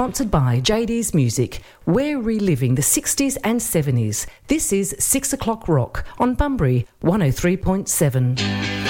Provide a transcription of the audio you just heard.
sponsored by JD's Music. We're reliving the 60s and 70s. This is 6 o'clock rock on Bunbury 103.7.